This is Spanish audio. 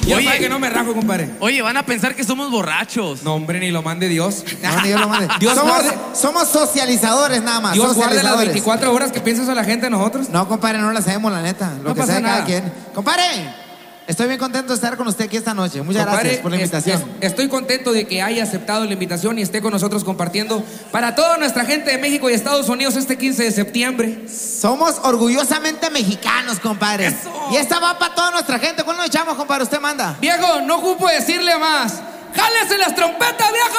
Yo sé que no me rajo, compadre. Oye, van a pensar que somos borrachos. No, hombre, ni lo mande Dios. No, ni Dios lo mande. Dios somos socializadores nada más. Dios guarde las socializadores. 24 horas que piensa eso la gente de nosotros. No, compadre, no las hacemos, la neta. Lo No que pasa sea nada. cada quien. Compadre, estoy bien contento de estar con usted aquí esta noche. Muchas gracias por la invitación. Estoy contento de que haya aceptado la invitación y esté con nosotros compartiendo para toda nuestra gente de México y Estados Unidos este 15 de septiembre. Somos orgullosamente mexicanos, compadre. ¡Eso! Y esta va para toda nuestra gente. ¿Cuándo nos echamos, compadre? Usted manda. Viejo, no ocupo decirle más. ¡Jálese las trompetas, viejo!